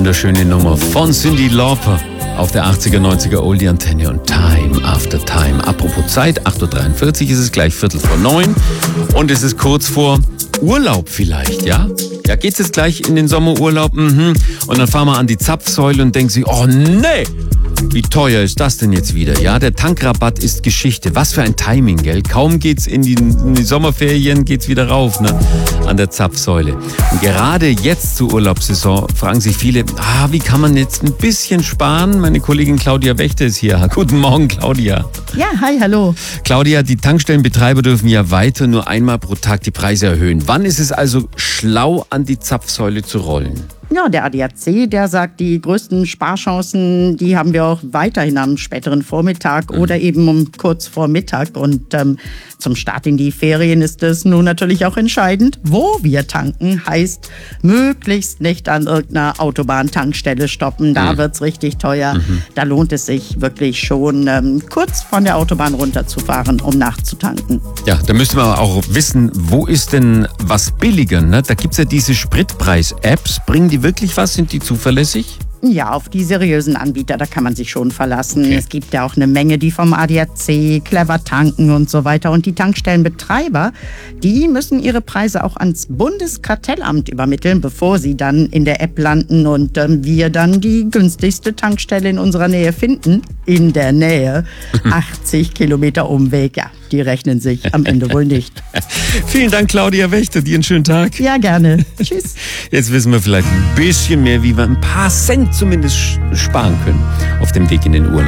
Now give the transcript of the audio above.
wunderschöne Nummer von Cyndi Lauper auf der 80er, 90er Oldie-Antenne und Time After Time. Apropos Zeit, 8.43 Uhr ist es gleich 8:45 und es ist kurz vor Urlaub vielleicht, ja? Ja, geht's jetzt gleich in den Sommerurlaub? Und dann fahren wir an die Zapfsäule und denken sich, oh nee, wie teuer ist das denn jetzt wieder? Ja, der Tankrabatt ist Geschichte. Was für ein Timing, gell? Kaum geht's in die Sommerferien, geht's wieder rauf, ne? An der Zapfsäule. Und gerade jetzt zur Urlaubssaison fragen sich viele, wie kann man jetzt ein bisschen sparen? Meine Kollegin Claudia Wächter ist hier. Guten Morgen, Claudia. Ja, hi, hallo. Claudia, die Tankstellenbetreiber dürfen ja weiter nur einmal pro Tag die Preise erhöhen. Wann ist es also schlau, an die Zapfsäule zu rollen? Ja, der ADAC, der sagt, die größten Sparchancen, die haben wir auch weiterhin am späteren Vormittag oder eben um kurz vor Mittag. Und zum Start in die Ferien ist es nun natürlich auch entscheidend, wo wir tanken. Heißt, möglichst nicht an irgendeiner Autobahntankstelle stoppen. Da wird's richtig teuer. Da lohnt es sich wirklich schon, kurz von der Autobahn runterzufahren, um nachzutanken. Ja, da müsste man auch wissen, wo ist denn was billiger? Ne? Da gibt's ja diese Spritpreis-Apps. Bringen die wirklich was? Sind die zuverlässig? Ja, auf die seriösen Anbieter, da kann man sich schon verlassen. Okay. Es gibt ja auch eine Menge, die vom ADAC, Clever tanken und so weiter. Und die Tankstellenbetreiber, die müssen ihre Preise auch ans Bundeskartellamt übermitteln, bevor sie dann in der App landen und wir dann die günstigste Tankstelle in unserer Nähe finden. In der Nähe. 80 Kilometer Umweg, ja, die rechnen sich am Ende wohl nicht. Vielen Dank, Claudia Wächter. Dir einen schönen Tag. Ja, gerne. Tschüss. Jetzt wissen wir vielleicht ein bisschen mehr, wie wir ein paar Cent zumindest sparen können auf dem Weg in den Urlaub.